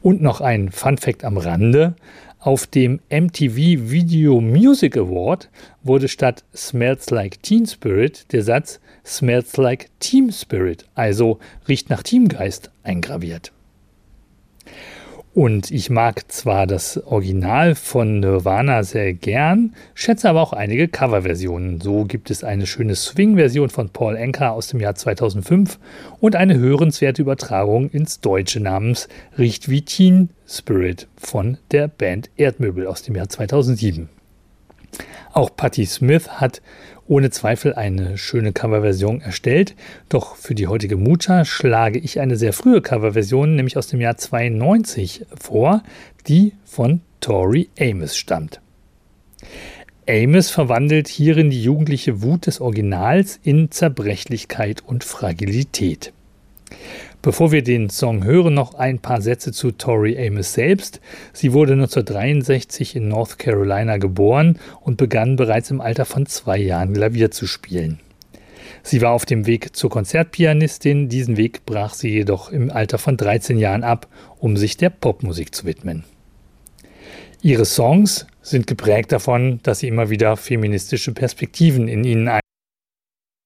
Und noch ein Funfact am Rande: Auf dem MTV Video Music Award wurde statt Smells Like Teen Spirit der Satz Smells Like Team Spirit, also riecht nach Teamgeist, eingraviert. Und ich mag zwar das Original von Nirvana sehr gern, schätze aber auch einige Coverversionen. So gibt es eine schöne Swing-Version von Paul Anka aus dem Jahr 2005 und eine hörenswerte Übertragung ins Deutsche namens Riecht wie Teen Spirit von der Band Erdmöbel aus dem Jahr 2007. Auch Patti Smith hat ohne Zweifel eine schöne Coverversion erstellt, doch für die heutige Mucha schlage ich eine sehr frühe Coverversion, nämlich aus dem Jahr 92 vor, die von Tori Amos stammt. Amos verwandelt hierin die jugendliche Wut des Originals in Zerbrechlichkeit und Fragilität. Bevor wir den Song hören, noch ein paar Sätze zu Tori Amos selbst. Sie wurde 1963 in North Carolina geboren und begann bereits im Alter von 2 Jahren Klavier zu spielen. Sie war auf dem Weg zur Konzertpianistin, diesen Weg brach sie jedoch im Alter von 13 Jahren ab, um sich der Popmusik zu widmen. Ihre Songs sind geprägt davon, dass sie immer wieder feministische Perspektiven in ihnen